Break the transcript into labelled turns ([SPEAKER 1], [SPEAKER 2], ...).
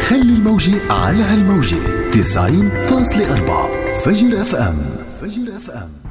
[SPEAKER 1] خلي الموجة على هالموجة 90.4 فجر اف ام.